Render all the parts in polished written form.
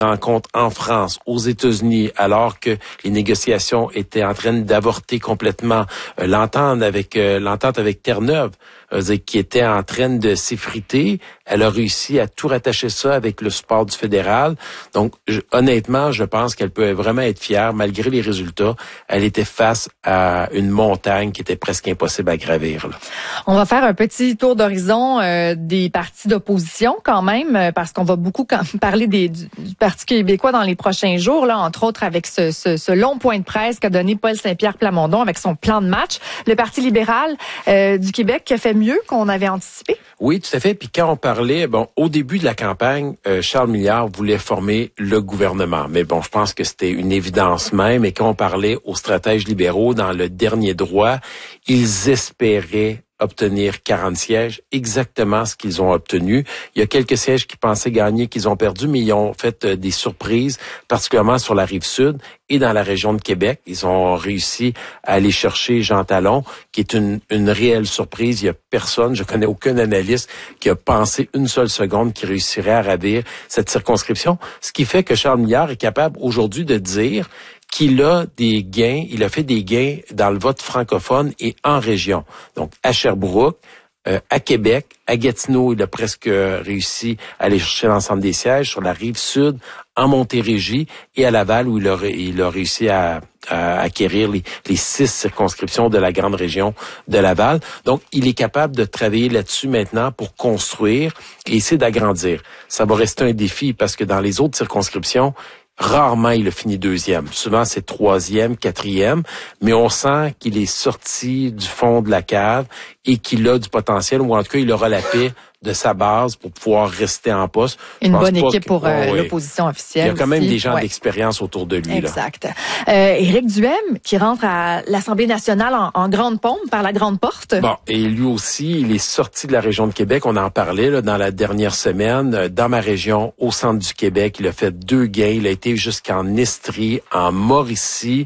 rencontre en France, aux États-Unis, alors que les négociations étaient en train d'avorter complètement, l'entente avec Terre-Neuve, qui était en train de s'effriter, elle a réussi à tout rattacher ça avec le support du fédéral. Donc, honnêtement, je pense qu'elle peut vraiment être fière, malgré les résultats. Elle était face à une montagne qui était presque impossible à gravir, là. On va faire un petit tour d'horizon des partis d'opposition quand même, parce qu'on va beaucoup parler du Parti québécois dans les prochains jours, là, entre autres avec ce long point de presse qu'a donné Paul Saint-Pierre Plamondon avec son plan de match. Le Parti libéral du Québec qui a fait mieux qu'on avait anticipé. Oui, tout à fait. Puis quand on parlait, au début de la campagne, Charles Milliard voulait former le gouvernement. Mais je pense que c'était une évidence même. Et quand on parlait aux stratèges libéraux dans le dernier droit, ils espéraient obtenir 40 sièges, exactement ce qu'ils ont obtenu. Il y a quelques sièges qui pensaient gagner, qu'ils ont perdu, mais ils ont fait des surprises, particulièrement sur la Rive-Sud et dans la région de Québec. Ils ont réussi à aller chercher Jean Talon, qui est une réelle surprise. Il y a personne, je connais aucun analyste qui a pensé une seule seconde qu'il réussirait à ravir cette circonscription. Ce qui fait que Charles Milliard est capable aujourd'hui de dire qu'il a des gains, il a fait des gains dans le vote francophone et en région. Donc, à Sherbrooke, à Québec, à Gatineau, il a presque réussi à aller chercher l'ensemble des sièges, sur la Rive-Sud, en Montérégie et à Laval, où il a réussi à acquérir les 6 circonscriptions de la grande région de Laval. Donc, il est capable de travailler là-dessus maintenant pour construire et essayer d'agrandir. Ça va rester un défi parce que dans les autres circonscriptions, rarement il a fini deuxième. Souvent, c'est troisième, quatrième, mais on sent qu'il est sorti du fond de la cave et qu'il a du potentiel, ou en tout cas, il aura la paix de sa base pour pouvoir rester en poste. Une bonne équipe pour l'opposition officielle. Il y a quand même aussi des gens d'expérience autour de lui. Exact. Éric Duhaime, qui rentre à l'Assemblée nationale en grande pompe, par la grande porte. Et lui aussi, il est sorti de la région de Québec. On en parlait là, dans la dernière semaine. Dans ma région, au centre du Québec, il a fait 2 gains. Il a été jusqu'en Estrie, en Mauricie.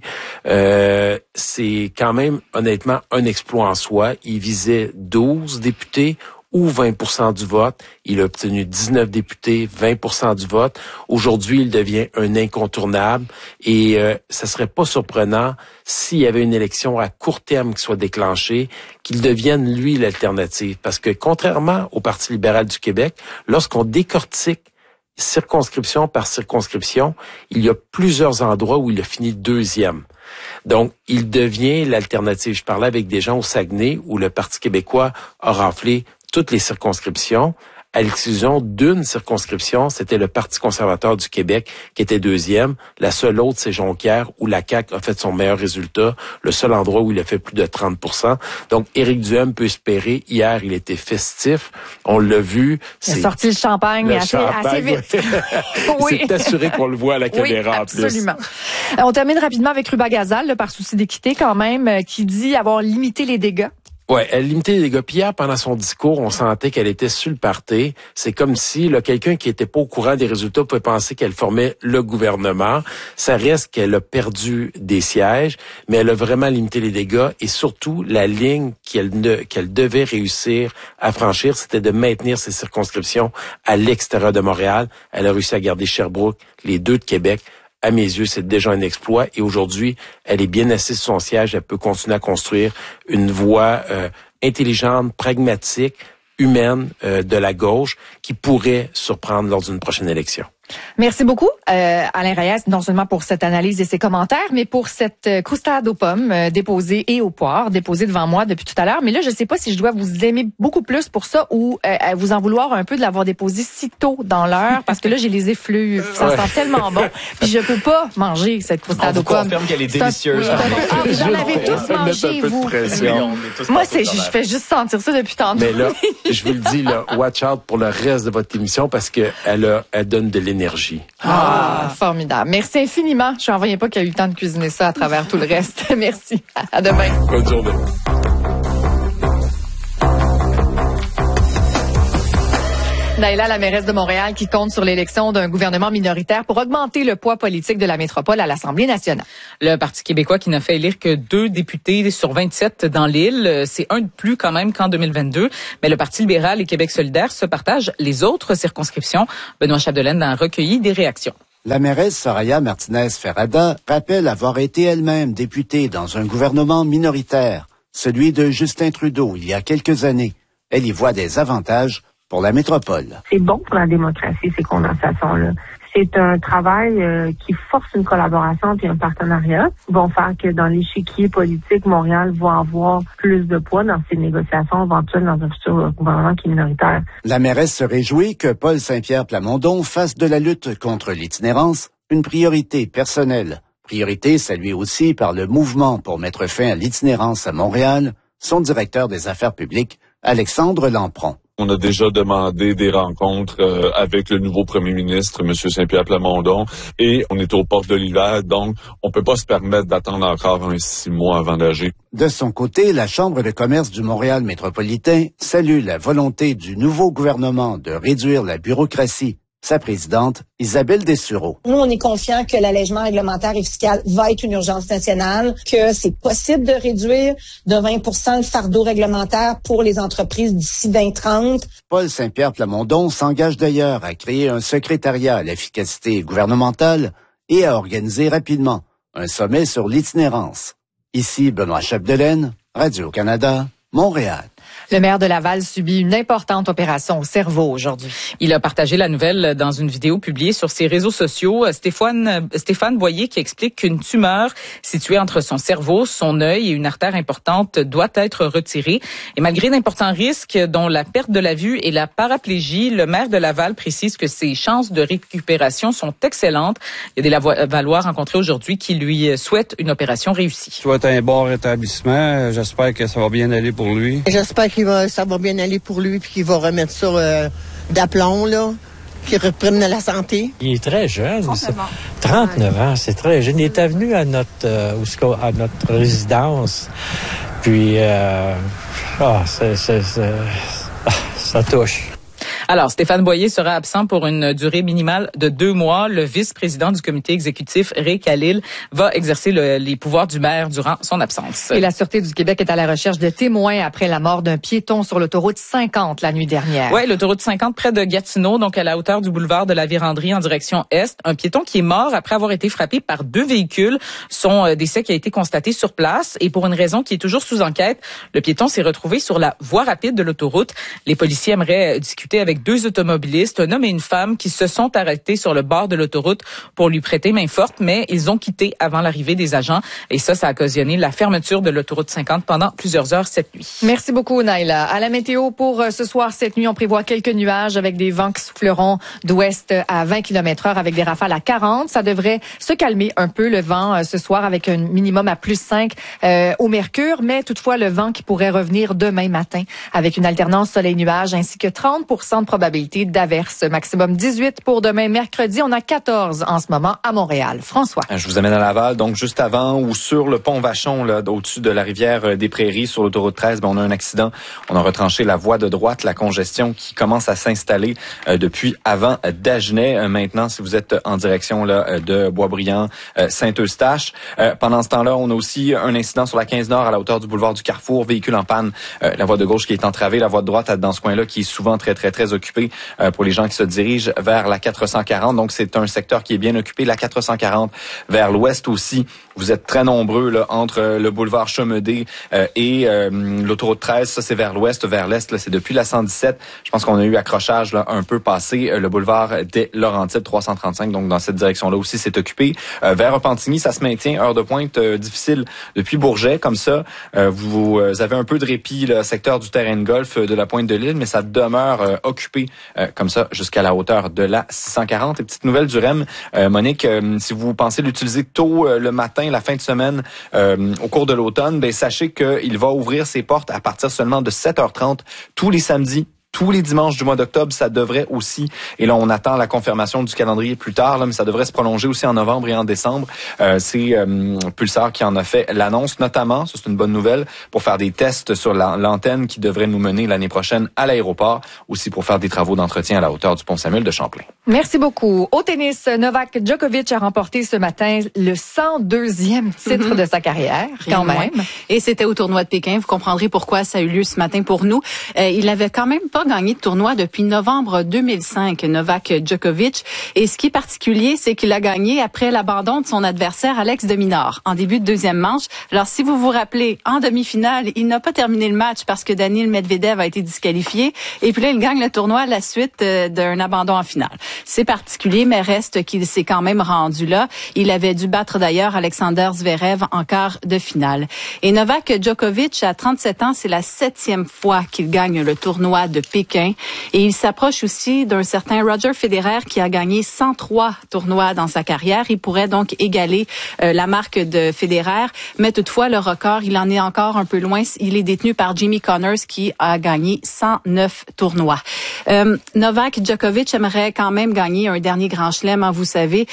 C'est quand même, honnêtement, un exploit en soi. Il visait 12 députés ou 20% du vote. Il a obtenu 19 députés, 20% du vote. Aujourd'hui, il devient un incontournable et ça serait pas surprenant s'il y avait une élection à court terme qui soit déclenchée, qu'il devienne, lui, l'alternative. Parce que contrairement au Parti libéral du Québec, lorsqu'on décortique circonscription par circonscription, il y a plusieurs endroits où il a fini deuxième. Donc, il devient l'alternative. Je parlais avec des gens au Saguenay où le Parti québécois a raflé toutes les circonscriptions, à l'exclusion d'une circonscription, c'était le Parti conservateur du Québec qui était deuxième. La seule autre, c'est Jonquière, où la CAQ a fait son meilleur résultat, le seul endroit où il a fait plus de 30%. Donc, Éric Duhaime peut espérer. Hier, il était festif. On l'a vu. Il a sorti le champagne assez vite. Oui. C'est assuré qu'on le voit à la caméra en plus. Absolument. On termine rapidement avec Ruba Gazal, par souci d'équité quand même, qui dit avoir limité les dégâts. Ouais, elle limitait les dégâts. Puis hier, pendant son discours, on sentait qu'elle était sur le party. C'est comme si quelqu'un qui était pas au courant des résultats pouvait penser qu'elle formait le gouvernement. Ça reste qu'elle a perdu des sièges, mais elle a vraiment limité les dégâts. Et surtout, la ligne qu'elle devait réussir à franchir, c'était de maintenir ses circonscriptions à l'extérieur de Montréal. Elle a réussi à garder Sherbrooke, les 2 de Québec. À mes yeux, c'est déjà un exploit. Et aujourd'hui, elle est bien assise sur son siège. Elle peut continuer à construire une voie intelligente, pragmatique, humaine de la gauche qui pourrait surprendre lors d'une prochaine élection. Merci beaucoup, Alain Reyes, non seulement pour cette analyse et ses commentaires, mais pour cette croustade aux pommes déposée et aux poires déposée devant moi depuis tout à l'heure. Mais là, je sais pas si je dois vous aimer beaucoup plus pour ça ou vous en vouloir un peu de l'avoir déposée si tôt dans l'heure, parce que là, j'ai les effluves. Ça sent tellement bon. Puis je peux pas manger cette croustade aux pommes. On vous confirme qu'elle est délicieuse. Vous en avez tous mangé, vous. Moi, je fais juste sentir ça depuis tantôt. Mais là, je vous le dis, là, watch out pour le reste de votre émission parce que elle donne de l'énergie. Formidable. Merci infiniment. Je n'en reviens pas qu'il y a eu le temps de cuisiner ça à travers tout le reste. Merci. À demain. Bonne journée. Naila, la mairesse de Montréal, qui compte sur l'élection d'un gouvernement minoritaire pour augmenter le poids politique de la métropole à l'Assemblée nationale. Le Parti québécois qui n'a fait élire que 2 députés sur 27 dans l'île, c'est un de plus quand même qu'en 2022. Mais le Parti libéral et Québec solidaire se partagent les autres circonscriptions. Benoît Chapdelaine a recueilli des réactions. La mairesse Soraya Martinez-Ferrada rappelle avoir été elle-même députée dans un gouvernement minoritaire, celui de Justin Trudeau, il y a quelques années. Elle y voit des avantages pour la métropole. C'est bon pour la démocratie, ces conversations-là. C'est un travail qui force une collaboration et un partenariat, vont faire que dans l'échiquier politique, Montréal va avoir plus de poids dans ces négociations éventuelles dans un futur gouvernement qui est minoritaire. La mairesse se réjouit que Paul Saint-Pierre Plamondon fasse de la lutte contre l'itinérance une priorité personnelle. Priorité saluée aussi par le mouvement pour mettre fin à l'itinérance à Montréal, son directeur des affaires publiques, Alexandre Lampron. On a déjà demandé des rencontres avec le nouveau premier ministre, M. Saint-Pierre Plamondon, et on est aux portes de l'hiver, donc on peut pas se permettre d'attendre encore 6 mois avant d'agir. De son côté, la Chambre de commerce du Montréal métropolitain salue la volonté du nouveau gouvernement de réduire la bureaucratie. Sa présidente, Isabelle Dessureau. Nous, on est confiants que l'allègement réglementaire et fiscal va être une urgence nationale, que c'est possible de réduire de 20% le fardeau réglementaire pour les entreprises d'ici 2030. Paul Saint-Pierre Plamondon s'engage d'ailleurs à créer un secrétariat à l'efficacité gouvernementale et à organiser rapidement un sommet sur l'itinérance. Ici, Benoît Chapdelaine, Radio-Canada, Montréal. Le maire de Laval subit une importante opération au cerveau aujourd'hui. Il a partagé la nouvelle dans une vidéo publiée sur ses réseaux sociaux. Stéphane Boyer qui explique qu'une tumeur située entre son cerveau, son œil et une artère importante doit être retirée. Et malgré d'importants risques, dont la perte de la vue et la paraplégie, le maire de Laval précise que ses chances de récupération sont excellentes. Il y a des Lavallois rencontrés aujourd'hui qui lui souhaitent une opération réussie. Je souhaite un bon rétablissement. J'espère que ça va bien aller pour lui. J'espère ça va bien aller pour lui puis qu'il va remettre ça d'aplomb, là, qu'il reprenne la santé. Il est très jeune, 39 ans, c'est très jeune. Il était venu à notre résidence, puis ça touche. Alors, Stéphane Boyer sera absent pour une durée minimale de 2 mois. Le vice-président du comité exécutif, Ray Khalil, va exercer les pouvoirs du maire durant son absence. Et la Sûreté du Québec est à la recherche de témoins après la mort d'un piéton sur l'autoroute 50 la nuit dernière. Oui, l'autoroute 50 près de Gatineau, donc à la hauteur du boulevard de la Vérandrie en direction est. Un piéton qui est mort après avoir été frappé par 2 véhicules. Son décès qui a été constaté sur place et pour une raison qui est toujours sous enquête, le piéton s'est retrouvé sur la voie rapide de l'autoroute. Les policiers aimeraient discuter avec 2 automobilistes, un homme et une femme, qui se sont arrêtés sur le bord de l'autoroute pour lui prêter main forte, mais ils ont quitté avant l'arrivée des agents. Et ça a occasionné la fermeture de l'autoroute 50 pendant plusieurs heures cette nuit. Merci beaucoup, Naïla. À la météo pour ce soir, cette nuit, on prévoit quelques nuages avec des vents qui souffleront d'ouest à 20 km/h avec des rafales à 40. Ça devrait se calmer un peu, le vent, ce soir, avec un minimum à plus 5 au mercure, mais toutefois, le vent qui pourrait revenir demain matin avec une alternance soleil-nuage ainsi que 30% de probabilité d'averse. Maximum 18 pour demain mercredi. On a 14 en ce moment à Montréal. François. Je vous amène à Laval. Donc, juste avant ou sur le pont Vachon, là, au-dessus de la rivière des Prairies, sur l'autoroute 13, on a un accident. On a retranché la voie de droite, la congestion qui commence à s'installer depuis avant Dagenais. Maintenant, si vous êtes en direction là, de Boisbriand, Saint-Eustache. Pendant ce temps-là, on a aussi un incident sur la 15 Nord à la hauteur du boulevard du Carrefour. Véhicule en panne. La voie de gauche qui est entravée, la voie de droite dans ce coin-là qui est souvent très occupé pour les gens qui se dirigent vers la 440. Donc, c'est un secteur qui est bien occupé. La 440 vers l'ouest aussi. Vous êtes très nombreux là, entre le boulevard Chaumedé et l'autoroute 13. Ça, c'est vers l'ouest. Vers l'est, là, c'est depuis la 117. Je pense qu'on a eu accrochage là, un peu passé. Le boulevard des Laurentides, 335. Donc, dans cette direction-là aussi, c'est occupé. Vers Repentigny, ça se maintient. Heure de pointe difficile depuis Bourget. Comme ça, vous avez un peu de répit, le secteur du terrain de golf de la pointe de l'île, mais ça demeure occupé comme ça jusqu'à la hauteur de la 640. Et petite nouvelle du REM, Monique, si vous pensez l'utiliser tôt le matin, la fin de semaine, au cours de l'automne, ben sachez qu'il va ouvrir ses portes à partir seulement de 7h30 tous les samedis. Tous les dimanches du mois d'octobre, ça devrait aussi, et là on attend la confirmation du calendrier plus tard, là, mais ça devrait se prolonger aussi en novembre et en décembre. C'est Pulsar qui en a fait l'annonce, notamment, ça c'est une bonne nouvelle, pour faire des tests sur l'antenne qui devrait nous mener l'année prochaine à l'aéroport, aussi pour faire des travaux d'entretien à la hauteur du pont Samuel de Champlain. Merci beaucoup. Au tennis, Novak Djokovic a remporté ce matin le 102e titre de sa carrière, quand même. Et c'était au tournoi de Pékin. Vous comprendrez pourquoi ça a eu lieu ce matin pour nous. Il avait quand même pas pas gagné de tournoi depuis novembre 2005, Novak Djokovic. Et ce qui est particulier, c'est qu'il a gagné après l'abandon de son adversaire Alex de Minaur en début de deuxième manche. Alors, si vous vous rappelez, en demi-finale, il n'a pas terminé le match parce que Daniil Medvedev a été disqualifié. Et puis là, il gagne le tournoi à la suite d'un abandon en finale. C'est particulier, mais reste qu'il s'est quand même rendu là. Il avait dû battre d'ailleurs Alexander Zverev en quart de finale. Et Novak Djokovic, à 37 ans, c'est la 7e fois qu'il gagne le tournoi de Pékin. Et il s'approche aussi d'un certain Roger Federer qui a gagné 103 tournois dans sa carrière. Il pourrait donc égaler la marque de Federer. Mais toutefois, le record, il en est encore un peu loin. Il est détenu par Jimmy Connors qui a gagné 109 tournois. Novak Djokovic aimerait quand même gagner un dernier grand chelem, hein, vous savez.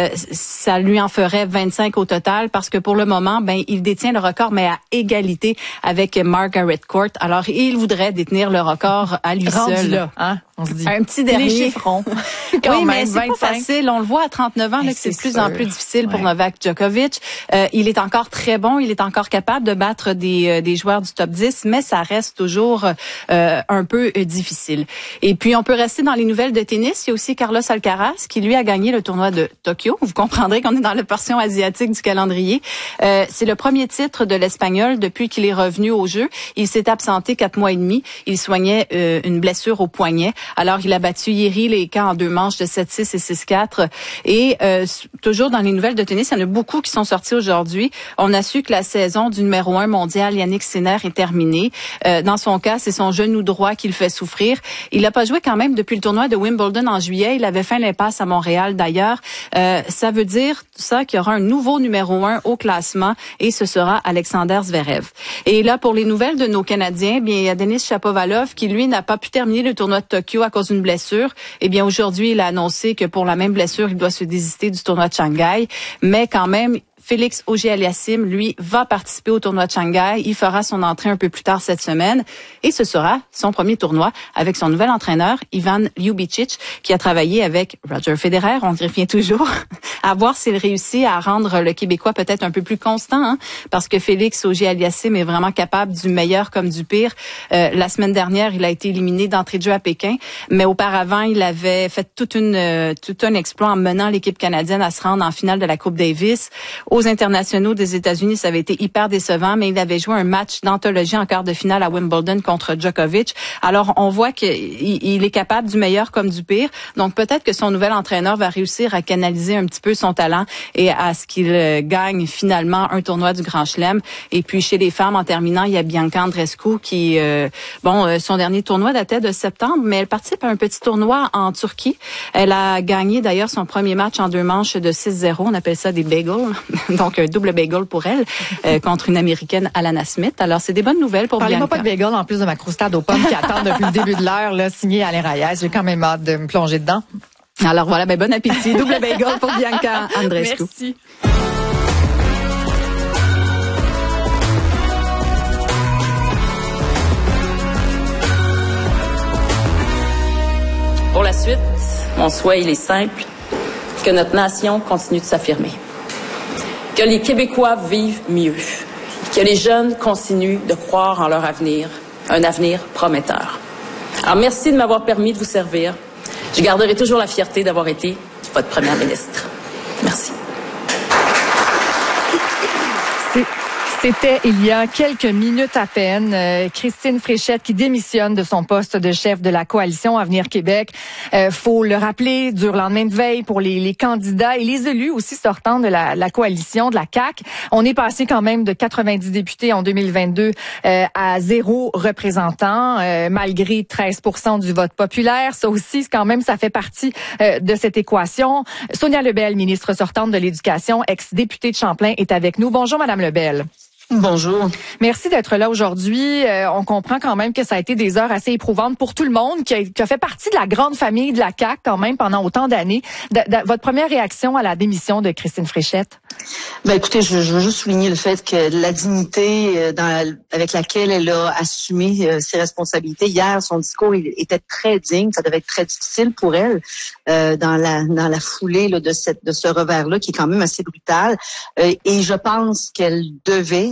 Ça lui en ferait 25 au total parce que pour le moment, il détient le record, mais à égalité avec Margaret Court. Alors, il voudrait détenir le record à lui seul. Là, hein? On se dit. Un petit dernier. Les chiffrons. Oui, mais c'est pas facile. On le voit à 39 ans, là, que c'est de plus en plus difficile pour Novak Djokovic. Il est encore très bon. Il est encore capable de battre des joueurs du top 10, mais ça reste toujours un peu difficile. Et puis, on peut rester dans les nouvelles de tennis. Il y a aussi Carlos Alcaraz qui, lui, a gagné le tournoi de Tokyo. Vous comprendrez qu'on est dans la portion asiatique du calendrier. C'est le premier titre de l'Espagnol depuis qu'il est revenu au jeu. Il s'est absenté 4 mois et demi. Il soignait une blessure au poignet. Alors, il a battu Jiri Leka en 2 manches de 7-6 et 6-4. Et toujours dans les nouvelles de tennis, il y en a beaucoup qui sont sortis aujourd'hui. On a su que la saison du numéro 1 mondial, Yannick Sinner, est terminée. Dans son cas, c'est son genou droit qui le fait souffrir. Il n'a pas joué quand même depuis le tournoi de Wimbledon en juillet. Il avait fait l'impasse à Montréal d'ailleurs. Ça veut dire ça qu'il y aura un nouveau numéro 1 au classement et ce sera Alexander Zverev. Et là, pour les nouvelles de nos Canadiens, il y a Denis Shapovalov qui, lui, n'a pas pu terminer le tournoi de Tokyo à cause d'une blessure. Aujourd'hui, il a annoncé que pour la même blessure, il doit se désister du tournoi de Shanghai. Mais quand même, Félix Auger-Aliassime, lui, va participer au tournoi de Shanghai. Il fera son entrée un peu plus tard cette semaine. Et ce sera son premier tournoi avec son nouvel entraîneur, Ivan Ljubicic, qui a travaillé avec Roger Federer. On y revient toujours. À voir s'il réussit à rendre le Québécois peut-être un peu plus constant, hein, parce que Félix Auger-Aliassime est vraiment capable du meilleur comme du pire. La semaine dernière, il a été éliminé d'entrée de jeu à Pékin. Mais auparavant, il avait fait tout un exploit en menant l'équipe canadienne à se rendre en finale de la Coupe Davis. Aux internationaux des États-Unis, ça avait été hyper décevant, mais il avait joué un match d'anthologie en quart de finale à Wimbledon contre Djokovic. Alors, on voit qu'il est capable du meilleur comme du pire. Donc, peut-être que son nouvel entraîneur va réussir à canaliser un petit peu son talent et à ce qu'il gagne finalement un tournoi du Grand Chelem. Et puis, chez les femmes, en terminant, il y a Bianca Andreescu qui, son dernier tournoi datait de septembre, mais elle participe à un petit tournoi en Turquie. Elle a gagné d'ailleurs son premier match en 2 manches de 6-0. On appelle ça des bagels. Donc, un double bagel pour elle contre une Américaine, Alana Smith. Alors, c'est des bonnes nouvelles pour Bianca. Parlez-moi pas de bagel en plus de ma croustade aux pommes qui attend depuis le début de l'heure, là, signée Alain Reyes. J'ai quand même hâte de me plonger dedans. Alors voilà, bon appétit. Double bagel pour Bianca Andreescu. Merci. Pour la suite, mon souhait, il est simple, que notre nation continue de s'affirmer. Que les Québécois vivent mieux. Que les jeunes continuent de croire en leur avenir, un avenir prometteur. Alors, merci de m'avoir permis de vous servir. Je garderai toujours la fierté d'avoir été votre première ministre. Merci. C'était il y a quelques minutes à peine Christine Fréchette qui démissionne de son poste de chef de la coalition Avenir Québec. Faut le rappeler, dur lendemain de veille pour les candidats et les élus aussi sortants de la coalition, de la CAQ. On est passé quand même de 90 députés en 2022 à 0 représentant, malgré 13% du vote populaire. Ça aussi, quand même, ça fait partie de cette équation. Sonia Lebel, ministre sortante de l'Éducation, ex-députée de Champlain, est avec nous. Bonjour, Madame Lebel. Bonjour. Merci d'être là aujourd'hui. On comprend quand même que ça a été des heures assez éprouvantes pour tout le monde, qui a fait partie de la grande famille de la CAQ quand même pendant autant d'années. Votre première réaction à la démission de Christine Fréchette? Écoutez, je veux juste souligner le fait que la dignité avec laquelle elle a assumé ses responsabilités. Hier, son discours était très digne. Ça devait être très difficile pour elle dans la foulée là, de ce revers-là qui est quand même assez brutal. Et je pense qu'elle devait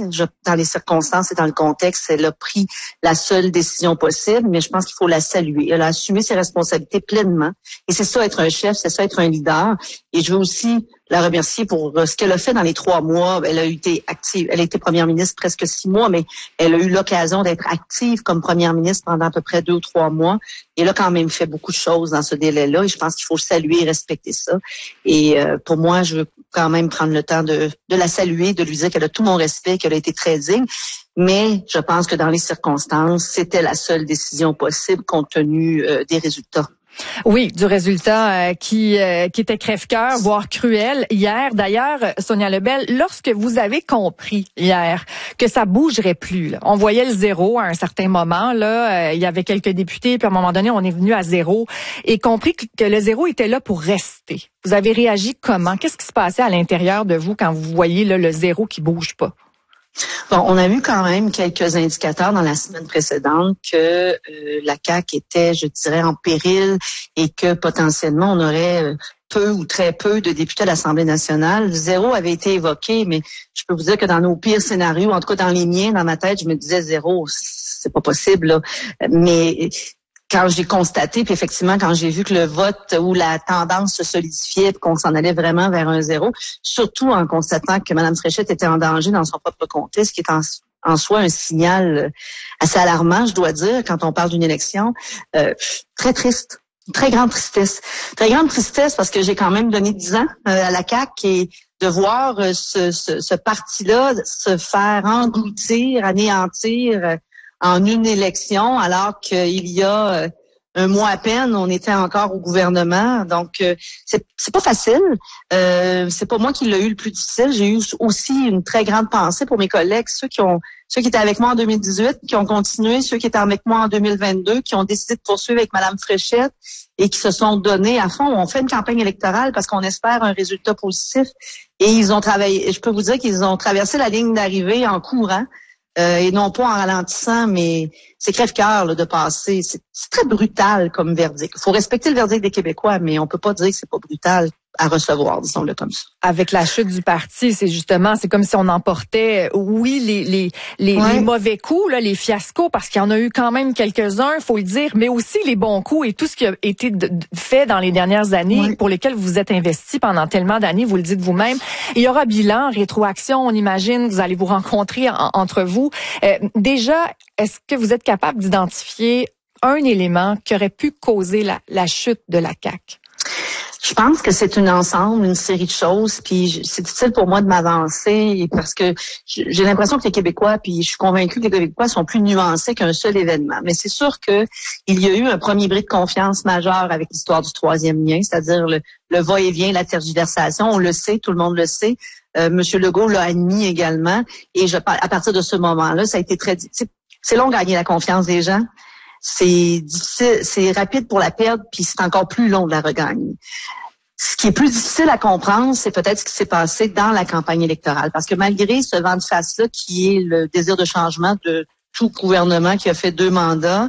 dans les circonstances et dans le contexte, elle a pris la seule décision possible, mais je pense qu'il faut la saluer. Elle a assumé ses responsabilités pleinement. Et c'est ça être un chef, c'est ça être un leader. Et je veux aussi la remercier pour ce qu'elle a fait dans les 3 mois. Elle a été active. Elle a été première ministre presque 6 mois, mais elle a eu l'occasion d'être active comme première ministre pendant à peu près 2 ou 3 mois. Et elle a quand même fait beaucoup de choses dans ce délai-là. Et je pense qu'il faut saluer et respecter ça. Et pour moi, je veux quand même prendre le temps de la saluer, de lui dire qu'elle a tout mon respect, qu'elle a été très digne. Mais je pense que dans les circonstances, c'était la seule décision possible compte tenu des résultats. Oui, du résultat qui était crève-cœur, voire cruel hier. D'ailleurs, Sonia Lebel, lorsque vous avez compris hier que ça bougerait plus, là, on voyait le zéro à un certain moment. Là, il y avait quelques députés, puis à un moment donné, on est venu à zéro et compris que le zéro était là pour rester. Vous avez réagi comment? Qu'est-ce qui se passait à l'intérieur de vous quand vous voyez là, le zéro qui bouge pas? Bon, on a vu quand même quelques indicateurs dans la semaine précédente que la CAQ était, je dirais, en péril et que potentiellement on aurait peu ou très peu de députés à l'Assemblée nationale. Zéro avait été évoqué, mais je peux vous dire que dans nos pires scénarios, en tout cas dans les miens, dans ma tête, je me disais zéro, c'est pas possible, là. Mais quand j'ai constaté, puis effectivement, quand j'ai vu que le vote ou la tendance se solidifiait, qu'on s'en allait vraiment vers un zéro, surtout en constatant que Mme Fréchette était en danger dans son propre comté, ce qui est en soi un signal assez alarmant, je dois dire, quand on parle d'une élection, très triste. Très grande tristesse. Très grande tristesse parce que j'ai quand même donné 10 ans à la CAQ et de voir ce parti-là se faire engloutir, anéantir en une élection, alors qu'il y a un mois à peine, on était encore au gouvernement. Donc, c'est pas facile. C'est pas moi qui l'ai eu le plus difficile. J'ai eu aussi une très grande pensée pour mes collègues, ceux qui étaient avec moi en 2018, qui ont continué, ceux qui étaient avec moi en 2022, qui ont décidé de poursuivre avec Mme Fréchette et qui se sont donnés à fond. On fait une campagne électorale parce qu'on espère un résultat positif. Et ils ont travaillé. Je peux vous dire qu'ils ont traversé la ligne d'arrivée en courant. Et non pas en ralentissant, mais c'est crève-cœur de passer. C'est très brutal comme verdict. Il faut respecter le verdict des Québécois, mais on peut pas dire que c'est pas brutal à recevoir, disons-le comme ça. Avec la chute du parti, c'est comme si on emportait, oui, les mauvais coups, là, les fiascos, parce qu'il y en a eu quand même quelques-uns, faut le dire, mais aussi les bons coups et tout ce qui a été fait dans les dernières années, pour lesquels vous vous êtes investi pendant tellement d'années, vous le dites vous-même. Il y aura bilan, rétroaction, on imagine, vous allez vous rencontrer entre vous. Déjà, est-ce que vous êtes capable d'identifier un élément qui aurait pu causer la chute de la CAQ? Je pense que c'est un ensemble, une série de choses, puis c'est difficile pour moi de m'avancer parce que j'ai l'impression que les Québécois, puis je suis convaincue que les Québécois sont plus nuancés qu'un seul événement. Mais c'est sûr que il y a eu un premier bris de confiance majeur avec l'histoire du troisième lien, c'est-à-dire le va-et-vient, la tergiversation. On le sait, tout le monde le sait. Monsieur Legault l'a admis également. Et à partir de ce moment-là, ça a été très difficile. C'est long de gagner la confiance des gens. C'est difficile, c'est rapide pour la perdre, puis c'est encore plus long de la regagner. Ce qui est plus difficile à comprendre, c'est peut-être ce qui s'est passé dans la campagne électorale. Parce que malgré ce vent de face-là, qui est le désir de changement de tout gouvernement qui a fait 2 mandats,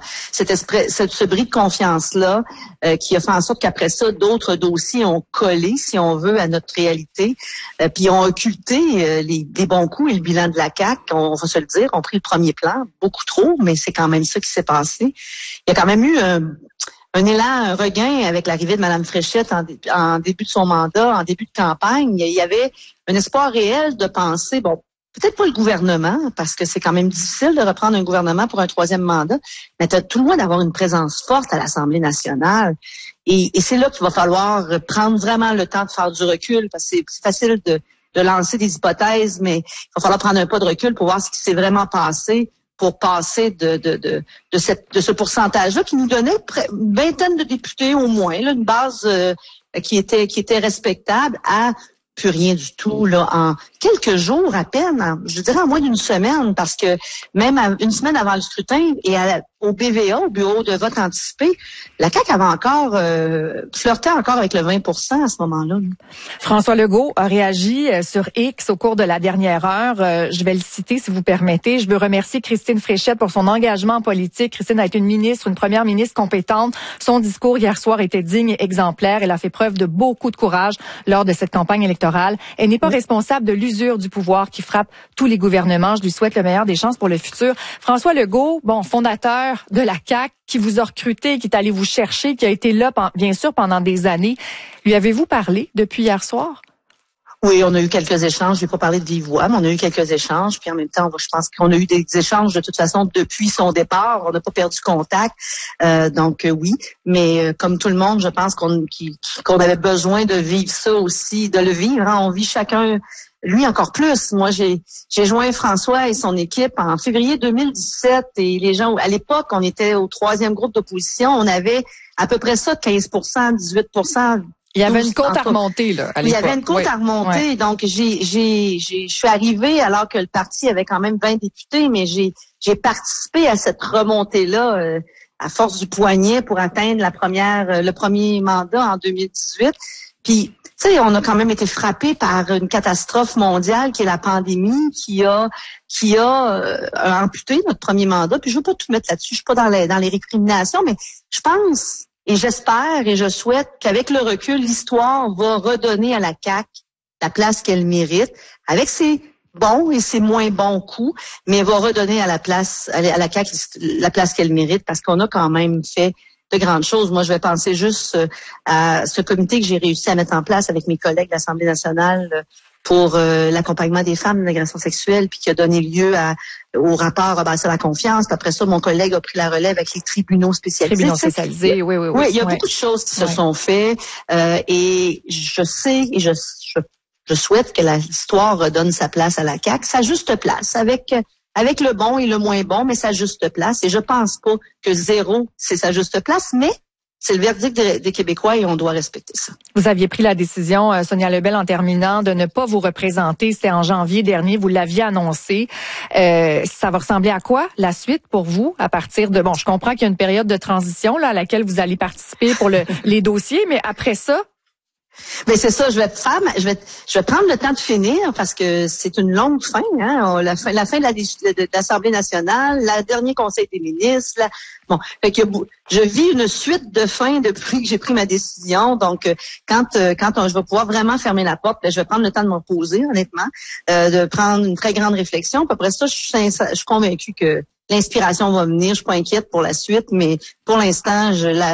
ce bris de confiance-là qui a fait en sorte qu'après ça, d'autres dossiers ont collé, si on veut, à notre réalité, puis ont occulté les bons coups et le bilan de la CAQ, on va se le dire, ont pris le premier plan, beaucoup trop, mais c'est quand même ça qui s'est passé. Il y a quand même eu un élan, un regain avec l'arrivée de Mme Fréchette en début de son mandat, en début de campagne. Il y avait un espoir réel de penser, bon, peut-être pas le gouvernement, parce que c'est quand même difficile de reprendre un gouvernement pour un 3e mandat, mais tu as tout le moins d'avoir une présence forte à l'Assemblée nationale. Et c'est là qu'il va falloir prendre vraiment le temps de faire du recul, parce que c'est facile de lancer des hypothèses, mais il va falloir prendre un pas de recul pour voir ce qui s'est vraiment passé, pour passer de ce pourcentage-là qui nous donnait une vingtaine de députés au moins, là, une base qui était respectable, à plus rien du tout, là, en quelques jours à peine, je dirais en moins d'une semaine, parce que même une semaine avant le scrutin et au BVA, au bureau de vote anticipé, la CAQ avait encore flirtait encore avec le 20% à ce moment-là. François Legault a réagi sur X au cours de la dernière heure. Je vais le citer si vous permettez. Je veux remercier Christine Fréchette pour son engagement en politique. Christine a été une première ministre compétente. Son discours hier soir était digne et exemplaire. Elle a fait preuve de beaucoup de courage lors de cette campagne électorale. électorale. Elle n'est pas responsable de l'usure du pouvoir qui frappe tous les gouvernements. Je lui souhaite le meilleur des chances pour le futur. François Legault, fondateur de la CAQ, qui vous a recruté, qui est allé vous chercher, qui a été là, bien sûr, pendant des années. Lui avez-vous parlé depuis hier soir? Oui, on a eu quelques échanges. Je vais pas parler de vive voix, mais on a eu quelques échanges. Puis en même temps, je pense qu'on a eu des échanges de toute façon depuis son départ. On n'a pas perdu contact. Donc oui, mais comme tout le monde, je pense qu'on avait besoin de vivre ça aussi, de le vivre. Hein. On vit chacun, lui encore plus. Moi, j'ai joint François et son équipe en février 2017. Et les gens, à l'époque, on était au 3e groupe d'opposition. On avait à peu près ça, 15%, 18%. Il y avait une côte à remonter, là, à l'époque. Il y avait une côte à remonter. Oui. Donc, je suis arrivée alors que le parti avait quand même 20 députés, mais j'ai participé à cette remontée-là, à force du poignet pour atteindre le premier mandat en 2018. Puis, tu sais, on a quand même été frappé par une catastrophe mondiale qui est la pandémie, qui a amputé notre premier mandat. Puis, je veux pas tout mettre là-dessus. Je suis pas dans les récriminations, mais je pense. Et j'espère et je souhaite qu'avec le recul, l'histoire va redonner à la CAQ la place qu'elle mérite, avec ses bons et ses moins bons coups, mais va redonner à la CAQ la place qu'elle mérite, parce qu'on a quand même fait de grandes choses. Moi, je vais penser juste à ce comité que j'ai réussi à mettre en place avec mes collègues de l'Assemblée nationale pour l'accompagnement des femmes d'agression sexuelle, puis qui a donné lieu au rapport sur la confiance. Puis après ça, mon collègue a pris la relève avec les tribunaux spécialisés. Oui. Oui, il y a beaucoup de choses qui se sont faites. Et je sais et je souhaite que l'histoire redonne sa place à la CAQ, sa juste place, avec le bon et le moins bon, mais sa juste place. Et je pense pas que 0, c'est sa juste place, mais c'est le verdict des Québécois et on doit respecter ça. Vous aviez pris la décision, Sonia Lebel, en terminant, de ne pas vous représenter. C'était en janvier dernier, vous l'aviez annoncé. Ça va ressembler à quoi, la suite, pour vous, à partir de... je comprends qu'il y a une période de transition là à laquelle vous allez participer pour les dossiers, mais après ça... Mais c'est ça, je vais prendre le temps de finir parce que c'est une longue fin, hein. La fin de l'Assemblée nationale, le dernier Conseil des ministres. Fait que je vis une suite de fins depuis que j'ai pris ma décision. Donc, quand je vais pouvoir vraiment fermer la porte, je vais prendre le temps de me reposer, honnêtement, de prendre une très grande réflexion. Puis après ça, je suis convaincue que l'inspiration va venir. Je suis pas inquiète pour la suite, mais pour l'instant,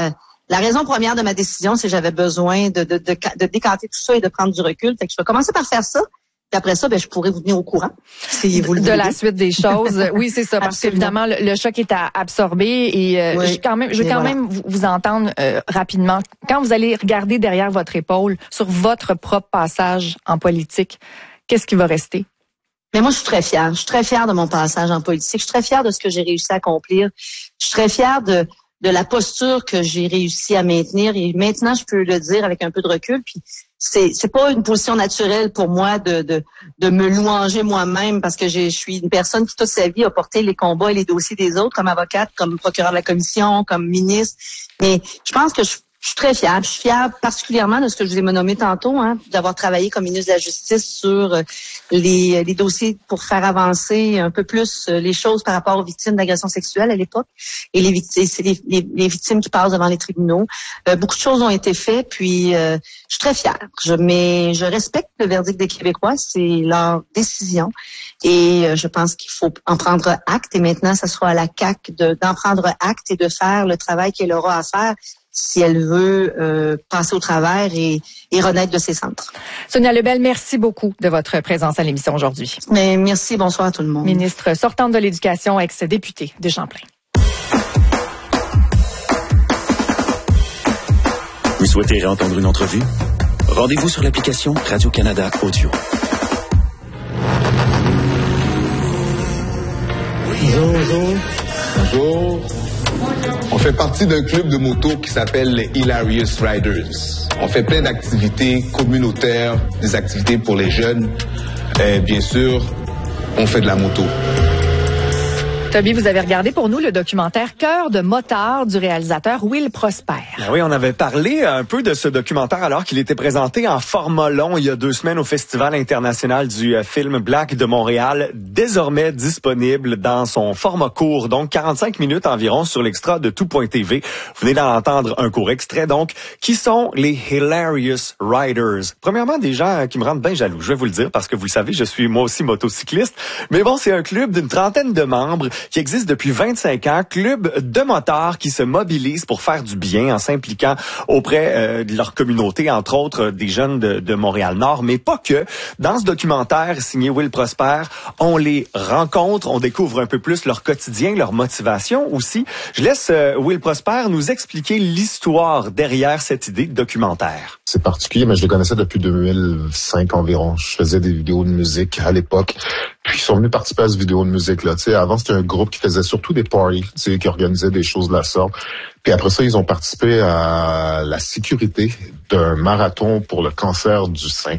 la raison première de ma décision, c'est que j'avais besoin de décanter tout ça et de prendre du recul. Fait que je vais commencer par faire ça. Puis après ça, je pourrais vous tenir au courant. Si vous le voulez. De la suite des choses. Oui, c'est ça. Parce qu'évidemment, le choc est à absorber. Et je vais quand même vous entendre rapidement. Quand vous allez regarder derrière votre épaule sur votre propre passage en politique, qu'est-ce qui va rester? Mais moi, je suis très fière. Je suis très fière de mon passage en politique. Je suis très fière de ce que j'ai réussi à accomplir. Je suis très fière de la posture que j'ai réussi à maintenir. Et maintenant, je peux le dire avec un peu de recul. Puis c'est pas une position naturelle pour moi de me louanger moi-même parce que je suis une personne qui toute sa vie a porté les combats et les dossiers des autres comme avocate, comme procureur de la commission, comme ministre. Mais je pense que je suis très fière. Je suis fière particulièrement de ce que je vous ai nommé tantôt, d'avoir travaillé comme ministre de la Justice sur les dossiers pour faire avancer un peu plus les choses par rapport aux victimes d'agressions sexuelles à l'époque. Et les victimes qui passent devant les tribunaux. Beaucoup de choses ont été faites, puis je suis très fière. Mais je respecte le verdict des Québécois, c'est leur décision. Et je pense qu'il faut en prendre acte. Et maintenant, ça sera à la CAQ d'en prendre acte et de faire le travail qu'elle aura à faire si elle veut passer au travers et renaître de ses centres. Sonia Lebel, merci beaucoup de votre présence à l'émission aujourd'hui. Mais merci, bonsoir à tout le monde. Ministre sortante de l'Éducation, ex-députée de Champlain. Vous souhaitez réentendre une entrevue? Rendez-vous sur l'application Radio-Canada Audio. Bonjour. On fait partie d'un club de moto qui s'appelle les Hilarious Riders. On fait plein d'activités communautaires, des activités pour les jeunes. Bien sûr, on fait de la moto. Toby, vous avez regardé pour nous le documentaire Cœur de motard du réalisateur Will Prosper. Ben oui, on avait parlé un peu de ce documentaire alors qu'il était présenté en format long il y a 2 semaines au Festival international du film Black de Montréal, désormais disponible dans son format court, donc 45 minutes environ sur l'extra de tout.tv. Vous venez d'en entendre un court extrait, donc. Qui sont les Hilarious Riders? Premièrement, des gens qui me rendent bien jaloux, je vais vous le dire, parce que vous le savez, je suis moi aussi motocycliste. Mais bon, c'est un club d'une 30aine de membres qui existe depuis 25 ans, club de motards qui se mobilisent pour faire du bien en s'impliquant auprès de leur communauté, entre autres des jeunes de Montréal-Nord, mais pas que. Dans ce documentaire signé Will Prosper, on les rencontre, on découvre un peu plus leur quotidien, leur motivation aussi. Je laisse Will Prosper nous expliquer l'histoire derrière cette idée de documentaire. C'est particulier, mais je les connaissais depuis 2005 environ. Je faisais des vidéos de musique à l'époque. Puis ils sont venus participer à cette vidéo de musique-là. Tu sais, avant, c'était un groupe qui faisait surtout des parties, tu sais, qui organisait des choses de la sorte. Puis après ça, ils ont participé à la sécurité d'un marathon pour le cancer du sein.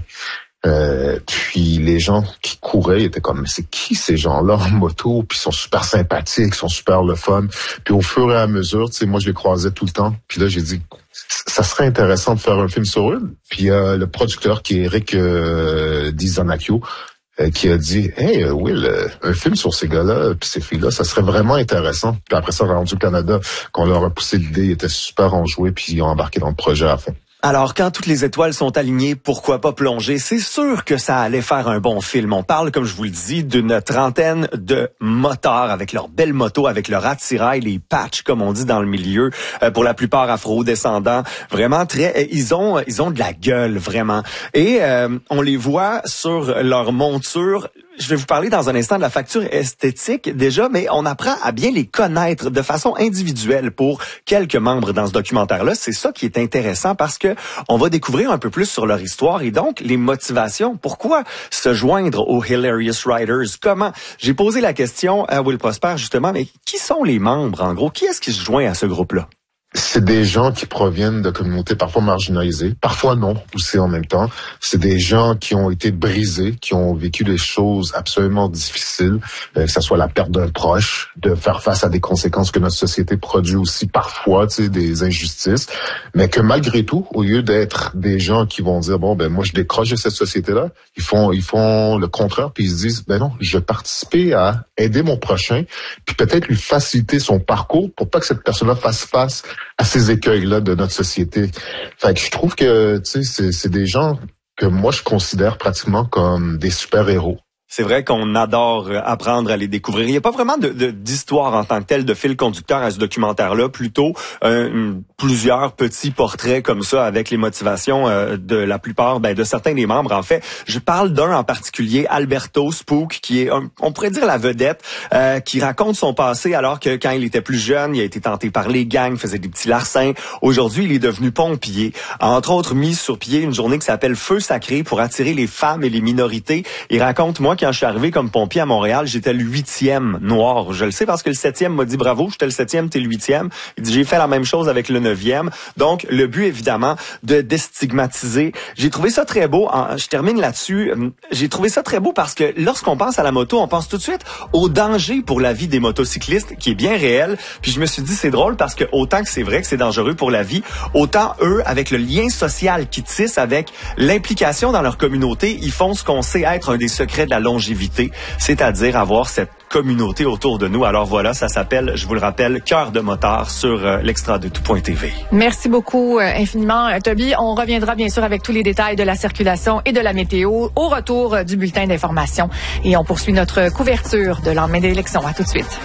Puis les gens qui couraient étaient comme, mais c'est qui ces gens-là en moto? Puis ils sont super sympathiques, ils sont super le fun. Puis au fur et à mesure, tu sais, moi je les croisais tout le temps. Puis là, j'ai dit, ça serait intéressant de faire un film sur eux. Puis le producteur qui est Eric Dizanacchio, qui a dit, hey Will, un film sur ces gars-là puis ces filles-là, ça serait vraiment intéressant. Puis après ça, rendu au Canada, qu'on leur a poussé l'idée, ils étaient super enjoués puis ils ont embarqué dans le projet à la fin. Alors, quand toutes les étoiles sont alignées, pourquoi pas plonger? C'est sûr que ça allait faire un bon film. On parle, comme je vous le dis, d'une 30aine de motards avec leurs belles motos, avec leur attirail, les patchs, comme on dit dans le milieu, pour la plupart afro-descendants. Vraiment très, ils ont de la gueule, vraiment. Et on les voit sur leur monture. Je vais vous parler dans un instant de la facture esthétique déjà, mais on apprend à bien les connaître de façon individuelle pour quelques membres dans ce documentaire-là. C'est ça qui est intéressant parce que on va découvrir un peu plus sur leur histoire et donc les motivations. Pourquoi se joindre aux Hilarious Riders? Comment? J'ai posé la question à Will Prosper justement, mais qui sont les membres en gros? Qui est-ce qui se joint à ce groupe-là? C'est des gens qui proviennent de communautés parfois marginalisées, parfois non, aussi en même temps. C'est des gens qui ont été brisés, qui ont vécu des choses absolument difficiles, que ce soit la perte d'un proche, de faire face à des conséquences que notre société produit aussi parfois, tu sais, des injustices, mais que malgré tout, au lieu d'être des gens qui vont dire, bon, ben moi je décroche de cette société-là, ils font le contraire, puis ils se disent, ben non, je vais participer à aider mon prochain, puis peut-être lui faciliter son parcours pour pas que cette personne-là fasse face à ces écueils-là de notre société. Fait que je trouve que, tu sais, c'est des gens que moi je considère pratiquement comme des super-héros. C'est vrai qu'on adore apprendre à les découvrir. Il n'y a pas vraiment d'histoire en tant que telle, de fil conducteur à ce documentaire-là, plutôt plusieurs petits portraits comme ça avec les motivations de la plupart, de certains des membres. En fait, je parle d'un en particulier, Alberto Spook, qui est, on pourrait dire la vedette, qui raconte son passé alors que quand il était plus jeune, il a été tenté par les gangs, faisait des petits larcins. Aujourd'hui, il est devenu pompier. Entre autres, mis sur pied une journée qui s'appelle Feu Sacré pour attirer les femmes et les minorités. Il raconte, moi, quand je suis arrivé comme pompier à Montréal, j'étais le 8e noir. Je le sais parce que le 7e m'a dit bravo, j'étais le 7e, t'es le 8e. Il dit j'ai fait la même chose avec le 9e. Donc, le but, évidemment, de déstigmatiser. J'ai trouvé ça très beau. Je termine là-dessus. J'ai trouvé ça très beau parce que lorsqu'on pense à la moto, on pense tout de suite au danger pour la vie des motocyclistes, qui est bien réel. Puis je me suis dit, c'est drôle parce que autant que c'est vrai que c'est dangereux pour la vie, autant eux, avec le lien social qu'ils tissent, avec l'implication dans leur communauté, ils font ce qu'on sait être un des secrets de la longévité, c'est-à-dire avoir cette communauté autour de nous. Alors voilà, ça s'appelle, je vous le rappelle, Cœur de motard sur l'extra de tout.tv. Merci beaucoup infiniment, Toby. On reviendra bien sûr avec tous les détails de la circulation et de la météo au retour du bulletin d'information. Et on poursuit notre couverture de lendemain d'élection. À tout de suite.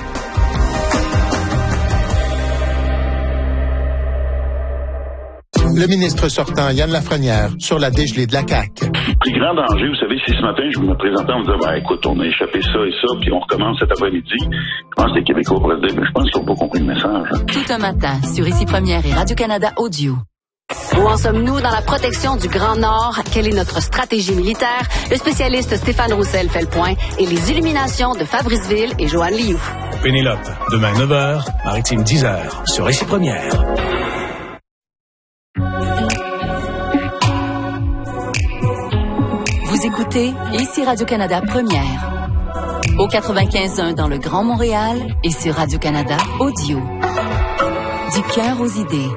Le ministre sortant, Yann Lafrenière, sur la dégelée de la CAQ. Le plus grand danger, vous savez, si ce matin, je me présentais en me disant, écoute, on a échappé ça et ça, puis on recommence cet après-midi. Je pense que les Québécois pourraient se dire, mais je pense qu'ils n'ont pas compris le message. Tout un matin, sur Ici Première et Radio-Canada Audio. Où en sommes-nous dans la protection du Grand Nord? Quelle est notre stratégie militaire? Le spécialiste Stéphane Roussel fait le point et les illuminations de Fabriceville et Joanne Lioux. Pénélope, demain 9h, Maritime 10h, sur Ici Première. Vous écoutez Ici Radio-Canada Première. Au 95.1 dans le Grand Montréal et sur Radio-Canada Audio. Du cœur aux idées.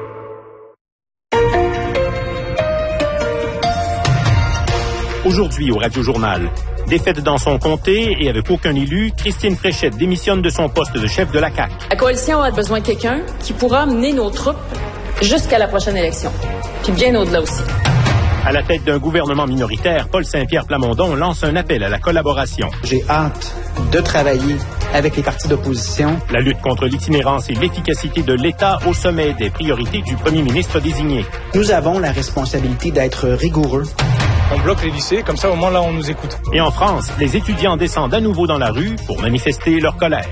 Aujourd'hui au Radio-Journal, défaite dans son comté et avec aucun élu, Christine Fréchette démissionne de son poste de chef de la CAQ. La coalition a besoin de quelqu'un qui pourra mener nos troupes jusqu'à la prochaine élection, puis bien au-delà aussi. À la tête d'un gouvernement minoritaire, Paul Saint-Pierre Plamondon lance un appel à la collaboration. J'ai hâte de travailler avec les partis d'opposition. La lutte contre l'itinérance et l'efficacité de l'État au sommet des priorités du premier ministre désigné. Nous avons la responsabilité d'être rigoureux. On bloque les lycées, comme ça au moins là on nous écoute. Et en France, les étudiants descendent à nouveau dans la rue pour manifester leur colère.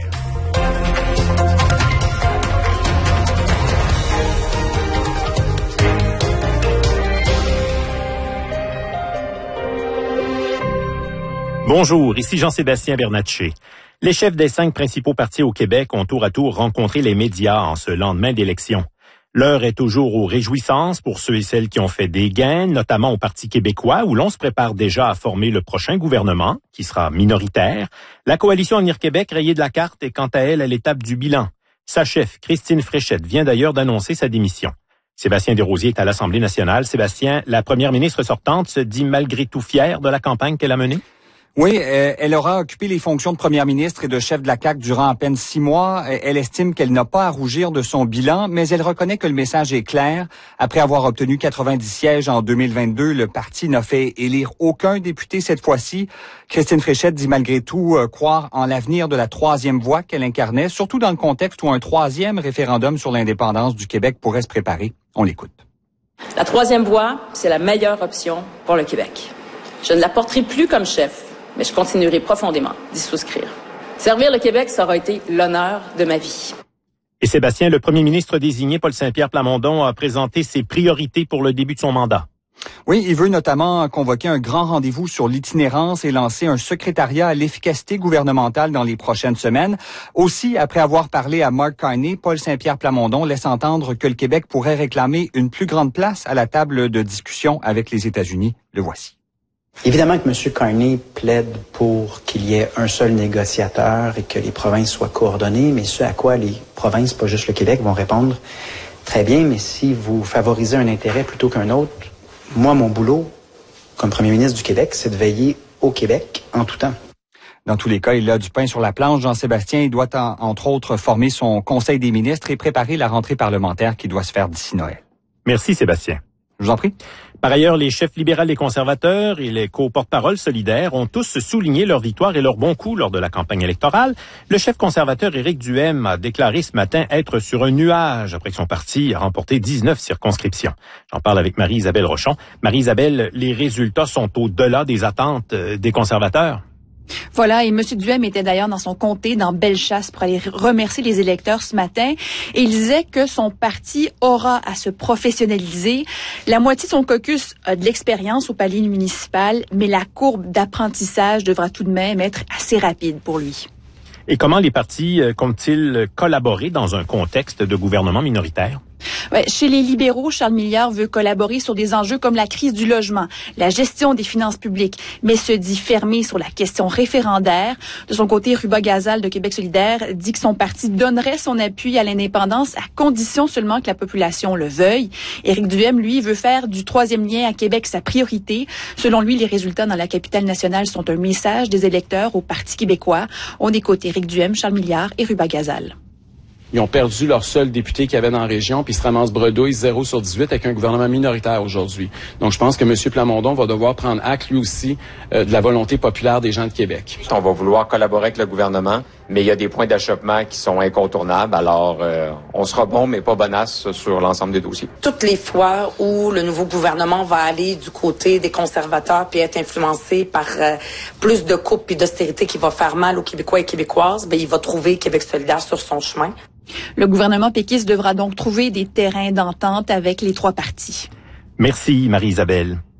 Bonjour, ici Jean-Sébastien Bernatchez. Les chefs des 5 principaux partis au Québec ont tour à tour rencontré les médias en ce lendemain d'élection. L'heure est toujours aux réjouissances pour ceux et celles qui ont fait des gains, notamment au Parti québécois, où l'on se prépare déjà à former le prochain gouvernement, qui sera minoritaire. La coalition Avenir Québec, rayée de la carte, est quant à elle à l'étape du bilan. Sa chef, Christine Fréchette, vient d'ailleurs d'annoncer sa démission. Sébastien Desrosiers est à l'Assemblée nationale. Sébastien, la première ministre sortante se dit malgré tout fière de la campagne qu'elle a menée? Oui, elle aura occupé les fonctions de première ministre et de chef de la CAQ durant à peine 6 mois. Elle estime qu'elle n'a pas à rougir de son bilan, mais elle reconnaît que le message est clair. Après avoir obtenu 90 sièges en 2022, le parti n'a fait élire aucun député cette fois-ci. Christine Fréchette dit malgré tout croire en l'avenir de la troisième voie qu'elle incarnait, surtout dans le contexte où un troisième référendum sur l'indépendance du Québec pourrait se préparer. On l'écoute. La troisième voie, c'est la meilleure option pour le Québec. Je ne la porterai plus comme chef, mais je continuerai profondément d'y souscrire. Servir le Québec, ça aura été l'honneur de ma vie. Et Sébastien, le premier ministre désigné, Paul Saint-Pierre Plamondon, a présenté ses priorités pour le début de son mandat. Oui, il veut notamment convoquer un grand rendez-vous sur l'itinérance et lancer un secrétariat à l'efficacité gouvernementale dans les prochaines semaines. Aussi, après avoir parlé à Mark Carney, Paul Saint-Pierre Plamondon laisse entendre que le Québec pourrait réclamer une plus grande place à la table de discussion avec les États-Unis. Le voici. Évidemment que M. Carney plaide pour qu'il y ait un seul négociateur et que les provinces soient coordonnées, mais ce à quoi les provinces, pas juste le Québec, vont répondre très bien, mais si vous favorisez un intérêt plutôt qu'un autre, moi, mon boulot, comme premier ministre du Québec, c'est de veiller au Québec en tout temps. Dans tous les cas, il a du pain sur la planche. Jean-Sébastien, il doit entre autres former son Conseil des ministres et préparer la rentrée parlementaire qui doit se faire d'ici Noël. Merci Sébastien. Je vous en prie. Par ailleurs, les chefs libéraux et conservateurs et les co-porte-parole solidaires ont tous souligné leur victoire et leur bon coup lors de la campagne électorale. Le chef conservateur Éric Duhaime a déclaré ce matin être sur un nuage après que son parti a remporté 19 circonscriptions. J'en parle avec Marie-Isabelle Rochon. Marie-Isabelle, les résultats sont au-delà des attentes des conservateurs. Voilà, et M. Duhaime était d'ailleurs dans son comté, dans Bellechasse, pour aller remercier les électeurs ce matin. Et il disait que son parti aura à se professionnaliser. La moitié de son caucus a de l'expérience au palier municipal, mais la courbe d'apprentissage devra tout de même être assez rapide pour lui. Et comment les partis comptent-ils collaborer dans un contexte de gouvernement minoritaire? Ouais, chez les libéraux, Charles Milliard veut collaborer sur des enjeux comme la crise du logement, la gestion des finances publiques, mais se dit fermé sur la question référendaire. De son côté, Ruba Gazal de Québec solidaire dit que son parti donnerait son appui à l'indépendance à condition seulement que la population le veuille. Éric Duhaime, lui, veut faire du troisième lien à Québec sa priorité. Selon lui, les résultats dans la capitale nationale sont un message des électeurs au Parti québécois. On écoute Éric Duhaime, Charles Milliard et Ruba Gazal. Ils ont perdu leur seul député qu'il y avait dans la région, puis ils se ramassent bredouille 0 sur 18 avec un gouvernement minoritaire aujourd'hui. Donc, je pense que M. Plamondon va devoir prendre acte, lui aussi, de la volonté populaire des gens de Québec. On va vouloir collaborer avec le gouvernement, mais il y a des points d'achoppement qui sont incontournables. Alors, on sera bon, mais pas bonasse sur l'ensemble des dossiers. Toutes les fois où le nouveau gouvernement va aller du côté des conservateurs puis être influencé par plus de coupes puis d'austérité qui va faire mal aux Québécois et Québécoises, ben il va trouver Québec solidaire sur son chemin. Le gouvernement péquiste devra donc trouver des terrains d'entente avec les trois partis. Merci, Marie-Isabelle.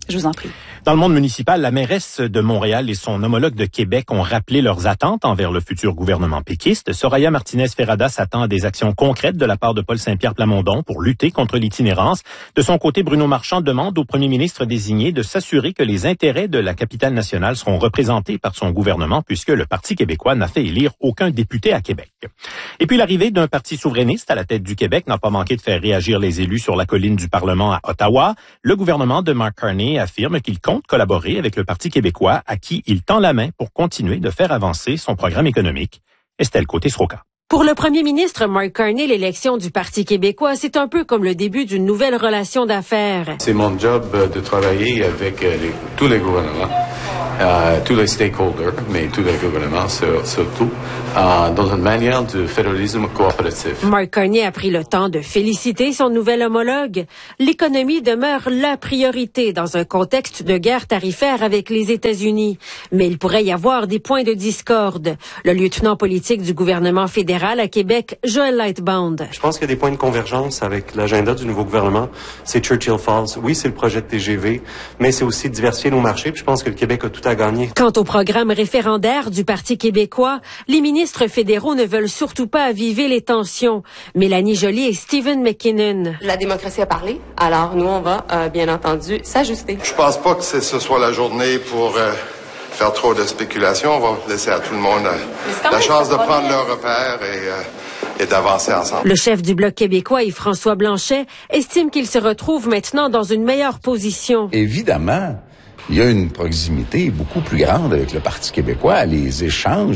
Je vous en prie. Dans le monde municipal, la mairesse de Montréal et son homologue de Québec ont rappelé leurs attentes envers le futur gouvernement péquiste. Soraya Martinez-Ferrada s'attend à des actions concrètes de la part de Paul Saint-Pierre Plamondon pour lutter contre l'itinérance. De son côté, Bruno Marchand demande au premier ministre désigné de s'assurer que les intérêts de la capitale nationale seront représentés par son gouvernement puisque le Parti québécois n'a fait élire aucun député à Québec. Et puis l'arrivée d'un parti souverainiste à la tête du Québec n'a pas manqué de faire réagir les élus sur la colline du Parlement à Ottawa. Le gouvernement de Mark Carney affirme qu'il compte collaborer avec le Parti québécois à qui il tend la main pour continuer de faire avancer son programme économique. Estelle Côté-Sroka. Pour le premier ministre Mark Carney, l'élection du Parti québécois, c'est un peu comme le début d'une nouvelle relation d'affaires. C'est mon job de travailler avec tous les gouvernements, tous les stakeholders, mais tous les gouvernements surtout, dans une manière de fédéralisme coopératif. Mark Carney a pris le temps de féliciter son nouvel homologue. L'économie demeure la priorité dans un contexte de guerre tarifaire avec les États-Unis. Mais il pourrait y avoir des points de discorde. Le lieutenant politique du gouvernement fédéral à Québec, Joël Lightbound. Je pense qu'il y a des points de convergence avec l'agenda du nouveau gouvernement. C'est Churchill Falls. Oui, c'est le projet de TGV, mais c'est aussi diversifier nos marchés. Puis je pense que le Québec a tout à gagner. Quant au programme référendaire du Parti québécois, les ministres fédéraux ne veulent surtout pas aviver les tensions. Mélanie Joly et Stephen McKinnon. La démocratie a parlé, alors nous, on va bien entendu s'ajuster. Je pense pas que ce soit la journée pour faire trop de spéculation. On va laisser à tout le monde la chance de prendre leur repère et d'avancer ensemble. Le chef du Bloc québécois, Yves-François Blanchet, estime qu'il se retrouve maintenant dans une meilleure position. Évidemment, il y a une proximité beaucoup plus grande avec le Parti québécois. Les échanges,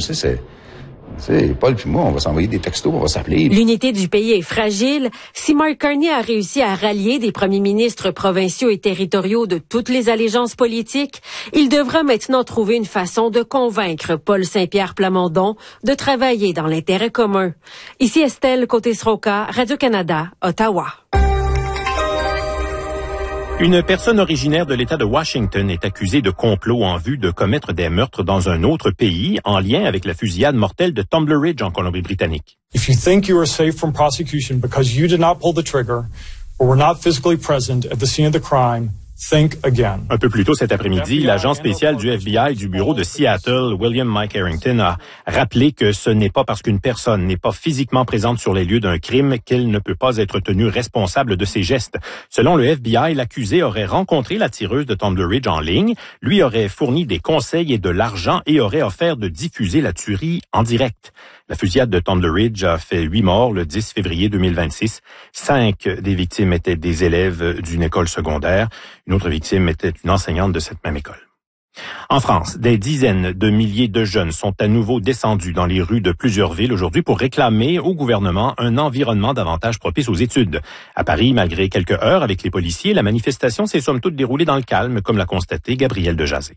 c'est Paul puis moi, on va s'envoyer des textos, on va s'appeler. L'unité du pays est fragile. Si Mark Carney a réussi à rallier des premiers ministres provinciaux et territoriaux de toutes les allégeances politiques, il devra maintenant trouver une façon de convaincre Paul Saint-Pierre Plamondon de travailler dans l'intérêt commun. Ici Estelle Côté-Sroka, Radio-Canada, Ottawa. Une personne originaire de l'État de Washington est accusée de complot en vue de commettre des meurtres dans un autre pays en lien avec la fusillade mortelle de Tumbler Ridge en Colombie-Britannique. If you think you are safe from prosecution because you did not pull the trigger or were not physically present at the scene of the crime, think again. Un peu plus tôt cet après-midi, l'agent spécial du FBI du bureau de Seattle, William Mike Harrington, a rappelé que ce n'est pas parce qu'une personne n'est pas physiquement présente sur les lieux d'un crime qu'elle ne peut pas être tenue responsable de ses gestes. Selon le FBI, l'accusé aurait rencontré la tireuse de Tumbler Ridge en ligne, lui aurait fourni des conseils et de l'argent et aurait offert de diffuser la tuerie en direct. La fusillade de Tumbler Ridge a fait 8 morts le 10 février 2026. 5 des victimes étaient des élèves d'une école secondaire. Une autre victime était une enseignante de cette même école. En France, des dizaines de milliers de jeunes sont à nouveau descendus dans les rues de plusieurs villes aujourd'hui pour réclamer au gouvernement un environnement davantage propice aux études. À Paris, malgré quelques heurts avec les policiers, la manifestation s'est somme toute déroulée dans le calme, comme l'a constaté Gabriel Dejazé.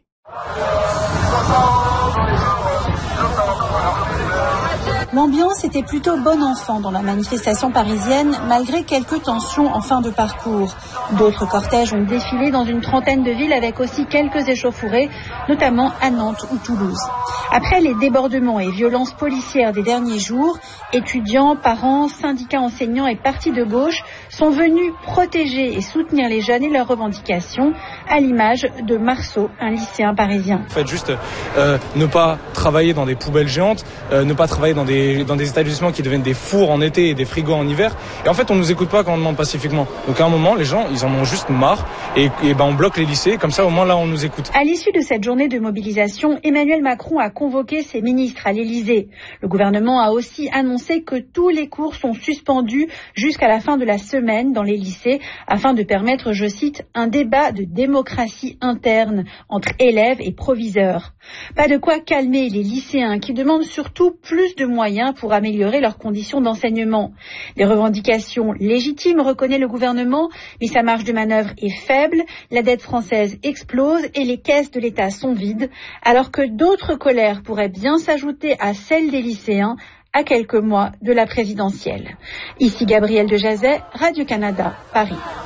L'ambiance était plutôt bon enfant dans la manifestation parisienne, malgré quelques tensions en fin de parcours. D'autres cortèges ont défilé dans une trentaine de villes avec aussi quelques échauffourées, notamment à Nantes ou Toulouse. Après les débordements et violences policières des derniers jours, étudiants, parents, syndicats enseignants et partis de gauche sont venus protéger et soutenir les jeunes et leurs revendications, à l'image de Marceau, un lycéen parisien. En fait, juste ne pas travailler dans des poubelles géantes, ne pas travailler dans des établissements qui deviennent des fours en été et des frigos en hiver. Et en fait, on nous écoute pas quand on demande pacifiquement. Donc à un moment, les gens, ils en ont juste marre et on bloque les lycées. Comme ça, au moins là, on nous écoute. À l'issue de cette journée de mobilisation, Emmanuel Macron a convoqué ses ministres à l'Élysée. Le gouvernement a aussi annoncé que tous les cours sont suspendus jusqu'à la fin de la semaine dans les lycées afin de permettre, je cite, un débat de démocratie interne entre élèves et proviseurs. Pas de quoi calmer les lycéens qui demandent surtout plus de moyens pour améliorer leurs conditions d'enseignement. Des revendications légitimes, reconnaît le gouvernement, mais sa marge de manœuvre est faible, la dette française explose et les caisses de l'État sont vides, alors que d'autres colères pourraient bien s'ajouter à celles des lycéens à quelques mois de la présidentielle. Ici Gabriel Dejazet, Radio-Canada, Paris.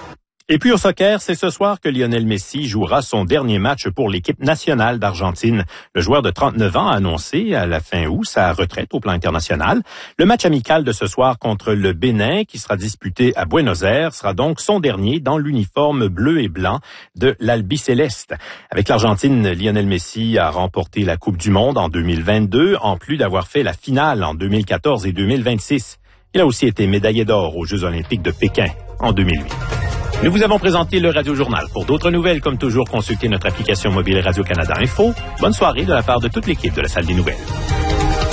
Et puis au soccer, c'est ce soir que Lionel Messi jouera son dernier match pour l'équipe nationale d'Argentine. Le joueur de 39 ans a annoncé à la fin août sa retraite au plan international. Le match amical de ce soir contre le Bénin, qui sera disputé à Buenos Aires, sera donc son dernier dans l'uniforme bleu et blanc de l'Albiceleste. Avec l'Argentine, Lionel Messi a remporté la Coupe du Monde en 2022, en plus d'avoir fait la finale en 2014 et 2026. Il a aussi été médaillé d'or aux Jeux olympiques de Pékin en 2008. Nous vous avons présenté le Radio Journal. Pour d'autres nouvelles, comme toujours, consultez notre application mobile Radio-Canada Info. Bonne soirée de la part de toute l'équipe de la Salle des Nouvelles.